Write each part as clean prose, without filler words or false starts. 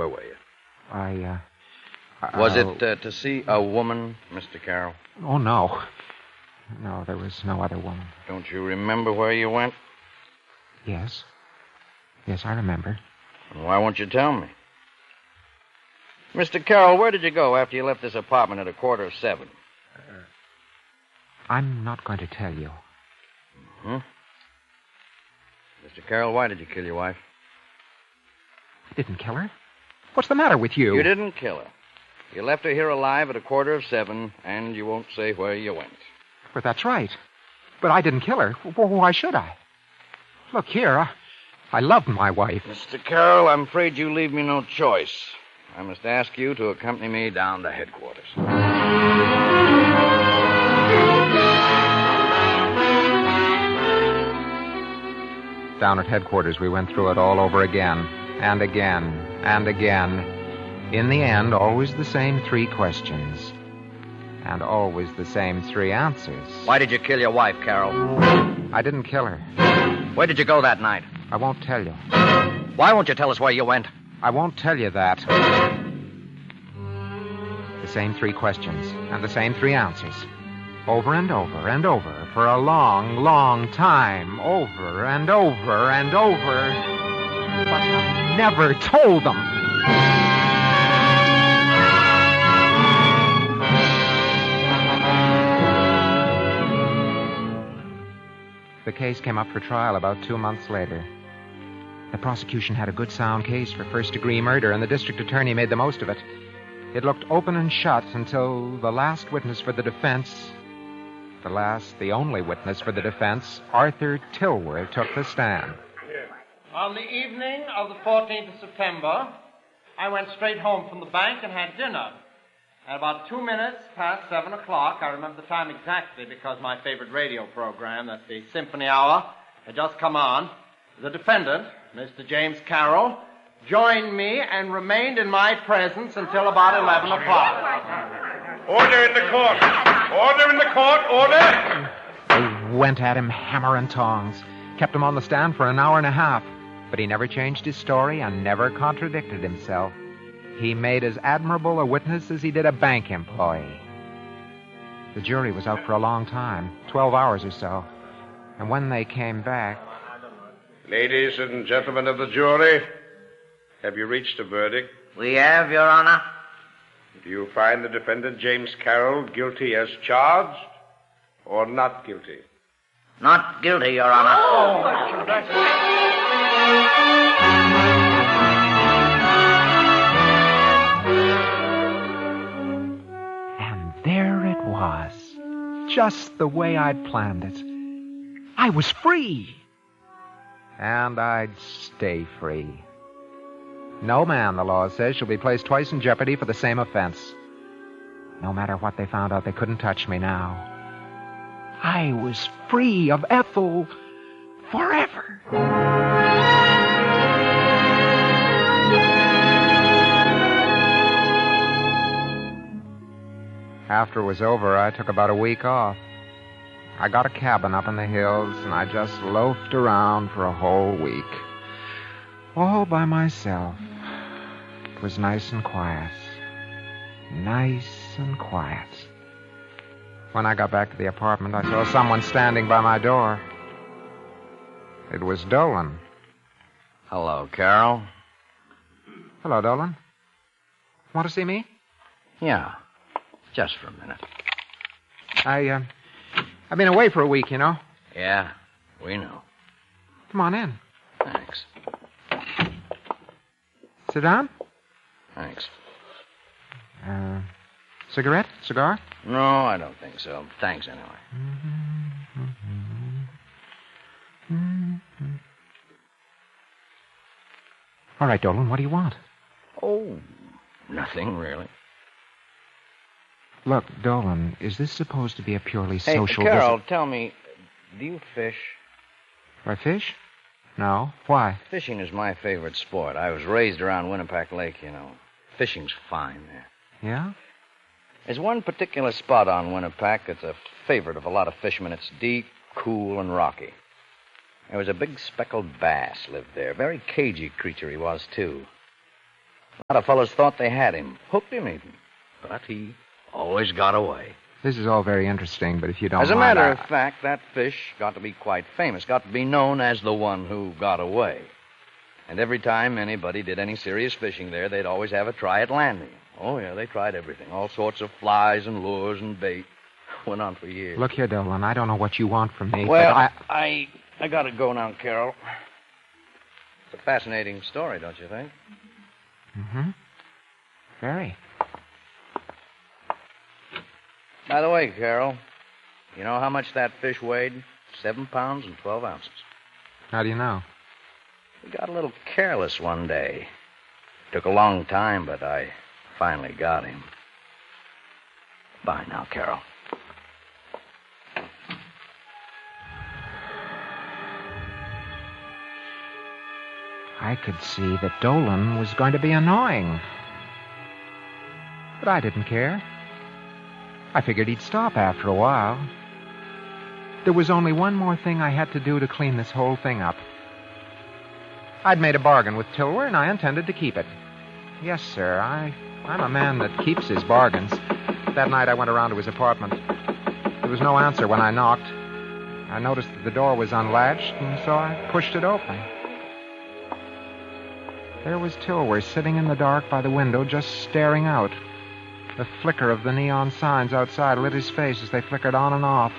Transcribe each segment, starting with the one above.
Where were you? Was it to see a woman, Mr. Carroll? Oh, no. No, there was no other woman. Don't you remember where you went? Yes. Yes, I remember. Why won't you tell me? Mr. Carroll, where did you go after you left this apartment at 7:15? I'm not going to tell you. Hmm? Mr. Carroll, why did you kill your wife? I didn't kill her. What's the matter with you? You didn't kill her. You left her here alive at 7:15, and you won't say where you went. But that's right. But I didn't kill her. Why should I? Look here, I loved my wife. Mr. Carroll, I'm afraid you leave me no choice. I must ask you to accompany me down to headquarters. Down at headquarters, we went through it all over again, and again, and again. In the end, always the same 3 questions. And always the same 3 answers. Why did you kill your wife, Carroll? I didn't kill her. Where did you go that night? I won't tell you. Why won't you tell us where you went? I won't tell you that. The same 3 questions, and the same 3 answers. Over and over and over, for a long, long time. Over and over and over. But I never told them. The case came up for trial about 2 months later. The prosecution had a good sound case for first-degree murder, and the district attorney made the most of it. It looked open and shut until the last witness for the defense, the only witness for the defense, Arthur Tilworth, took the stand. On the evening of the 14th of September, I went straight home from the bank and had dinner. At about 2 minutes past 7 o'clock, I remember the time exactly because my favorite radio program, that's the Symphony Hour, had just come on. The defendant, Mr. James Carroll, joined me and remained in my presence until about 11 o'clock. Order in the court! Order in the court! Order! They went at him hammer and tongs, kept him on the stand for an hour and a half, but he never changed his story and never contradicted himself. He made as admirable a witness as he did a bank employee. The jury was out for a long time, 12 hours or so, and when they came back... Ladies and gentlemen of the jury, have you reached a verdict? We have, Your Honor. Do you find the defendant, James Carroll, guilty as charged or not guilty? Not guilty, Your Honor. And there it was, just the way I'd planned it. I was free. And I'd stay free. No man, the law says, shall be placed twice in jeopardy for the same offense. No matter what they found out, they couldn't touch me now. I was free of Ethel forever. After it was over, I took about a week off. I got a cabin up in the hills, and I just loafed around for a whole week. All by myself. It was nice and quiet. Nice and quiet. When I got back to the apartment, I saw someone standing by my door. It was Dolan. Hello, Carol. Hello, Dolan. Want to see me? Yeah, just for a minute. I've been away for a week, you know. Yeah, we know. Come on in. Thanks. Sit down. Thanks. Cigarette? Cigar? No, I don't think so. Thanks anyway. All right, Dolan, what do you want? Oh, nothing, really. Look, Dolan, is this supposed to be a purely social... Hey, Carol, tell me, do you fish? Do I fish? No. Why? Fishing is my favorite sport. I was raised around Winnipeck Lake, you know. Fishing's fine there. Yeah? There's one particular spot on Winnipeck that's a favorite of a lot of fishermen. It's deep, cool, and rocky. There was a big speckled bass lived there. Very cagey creature he was, too. A lot of fellows thought they had him, hooked him even. But he always got away. This is all very interesting, but if you don't As a mind, matter of fact, that fish got to be quite famous, got to be known as the one who got away. And every time anybody did any serious fishing there, they'd always have a try at landing him. Oh, yeah, they tried everything. All sorts of flies and lures and bait. Went on for years. Look here, Dolan, I don't know what you want from me, Well, but I got to go now, Carol. It's a fascinating story, don't you think? Mm-hmm. Very. By the way, Carol, you know how much that fish weighed? 7 pounds and 12 ounces. How do you know? We got a little careless one day. Took a long time, but I finally got him. Bye now, Carol. I could see that Dolan was going to be annoying. But I didn't care. I figured he'd stop after a while. There was only one more thing I had to do to clean this whole thing up. I'd made a bargain with Tilwer, and I intended to keep it. Yes, sir, I'm a man that keeps his bargains. That night I went around to his apartment. There was no answer when I knocked. I noticed that the door was unlatched, and so I pushed it open. There was Tilwer sitting in the dark by the window, just staring out. The flicker of the neon signs outside lit his face as they flickered on and off.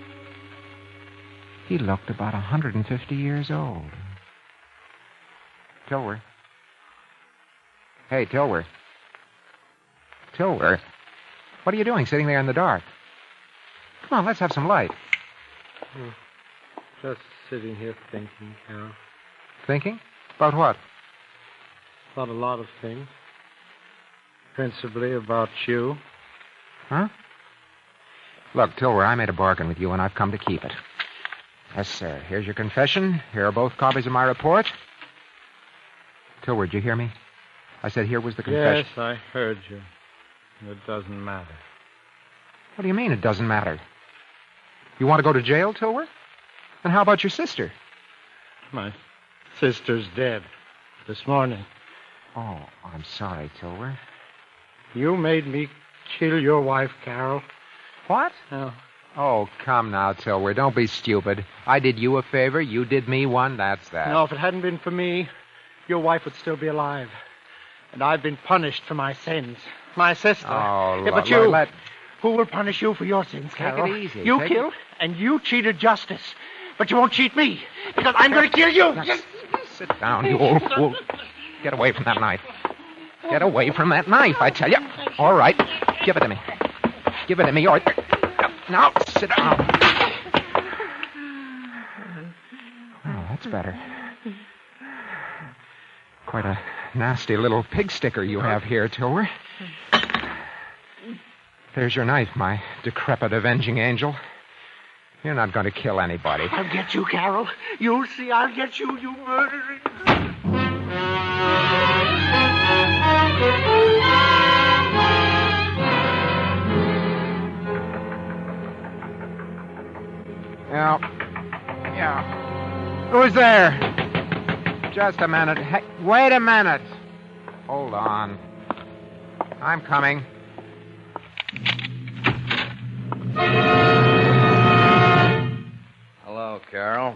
He looked about 150 years old. Tilwer. Hey, Tilwer. Tilwer. What are you doing sitting there in the dark? Come on, let's have some light. Just sitting here thinking, Carol. Thinking? About what? About a lot of things. Principally about you. Huh? Look, Tilwer, I made a bargain with you, and I've come to keep it. Yes, sir. Here's your confession. Here are both copies of my report. Tilwer, did you hear me? I said here was the confession. Yes, I heard you. It doesn't matter. What do you mean it doesn't matter? You want to go to jail, Tilwer? And how about your sister? My sister's dead. This morning. Oh, I'm sorry, Tilwer. You made me kill your wife, Carol. What? Oh. Oh, come now, Tilwer. Don't be stupid. I did you a favor. You did me one. That's that. No, if it hadn't been for me, your wife would still be alive. And I've been punished for my sins. My sister. Oh, yeah, but you... Who will punish you for your sins, Carol? Take it easy. You killed, and you cheated justice. But you won't cheat me, because I'm going to kill you. Sit down, you old fool. Get away from that knife. Get away from that knife, I tell you. All right. Give it to me. Give it to me. All right. Now, sit down. Oh, that's better. Quite a nasty little pig sticker you have here, Tilwer. There's your knife, my decrepit avenging angel. You're not going to kill anybody. I'll get you, Carol. You'll see I'll get you, you murdering... Yeah. Who's there? Just a minute. Hey, wait a minute. Hold on. I'm coming. Hello, Carol.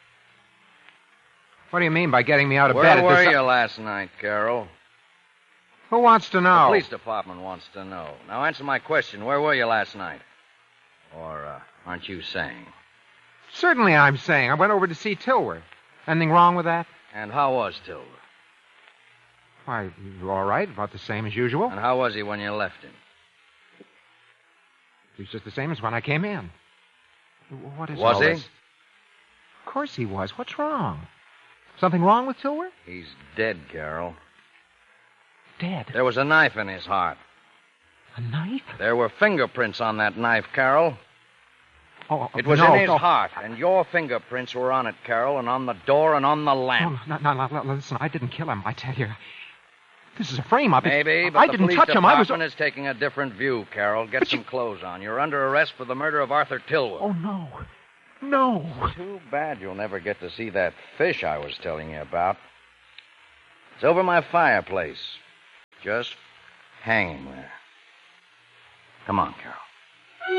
What do you mean by getting me out of bed Where at were this... you last night, Carol? Who wants to know? The police department wants to know. Now answer my question. Where were you last night? Or aren't you saying? Certainly I'm saying. I went over to see Tilwer. Anything wrong with that? And how was Tilwer? Why, all right. About the same as usual. And how was he when you left him? He was just the same as when I came in. What is Was all he? this? Of course he was. What's wrong? Something wrong with Tilwer? He's dead, Carol. Dead. There was a knife in his heart. A knife? There were fingerprints on that knife, Carol. Oh, It was no, in his no. heart, and your fingerprints were on it, Carol, and on the door and on the lamp. No, listen, I didn't kill him, I tell you. This is a frame-up. Maybe, but I the didn't police touch him. I was... department is taking a different view, Carol. Get some clothes on. You're under arrest for the murder of Arthur Tilwer. Oh, no. No. Too bad you'll never get to see that fish I was telling you about. It's over my fireplace. Just hang him there. Come on, Carol.